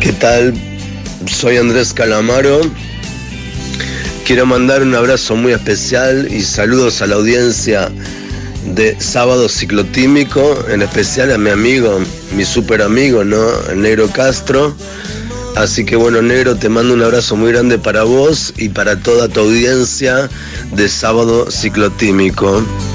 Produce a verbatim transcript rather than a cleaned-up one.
¿Qué tal? Soy Andrés Calamaro. Quiero mandar un abrazo muy especial y saludos a la audiencia de Sábado Ciclotímico, en especial a mi amigo, mi super amigo, ¿no? El Negro Castro. Así que bueno, Negro, te mando un abrazo muy grande para vos y para toda tu audiencia de Sábado Ciclotímico.